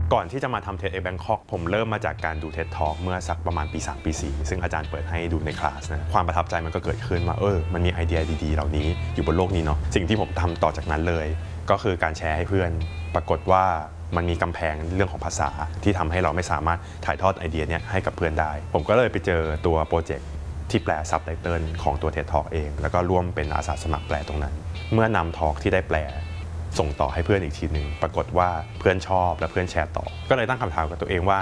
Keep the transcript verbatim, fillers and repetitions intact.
ก่อนที่จะมาทำ TEDx Bangkok ผมเริ่มมาจากการดู TED Talk เมื่อสักประมาณปีสามปีสี่ซึ่งอาจารย์เปิดให้ดูในคลาสนะความประทับใจมันก็เกิดขึ้นว่าเออมันมีไอเดียดีๆเหล่านี้อยู่บนโลกนี้เนาะสิ่งที่ผมทำต่อจากนั้นเลยก็คือการแชร์ให้เพื่อนปรากฏว่ามันมีกำแพงเรื่องของภาษาที่ทำให้เราไม่สามารถถ่ายทอดไอเดียนี้ให้กับเพื่อนได้ผมก็เลยไปเจอตัวโปรเจกต์ที่แปลซับไตเติลของตัว TED Talk เองแล้วก็ร่วมเป็นอาสาสมัครแปลตรงนั้นเมื่อนำทอล์กที่ได้แปลส่งต่อให้เพื่อนอีกทีนึงปรากฏว่าเพื่อนชอบและเพื่อนแชร์ต่อก็เลยตั้งคำถามกับตัวเองว่า